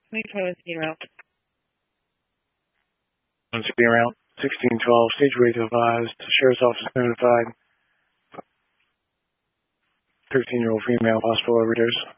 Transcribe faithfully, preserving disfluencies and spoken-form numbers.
twenty twenty-one speed route. On speed route, sixteen twelve, stage wait advised, sheriff's office notified. thirteen-year-old female, possible overdose.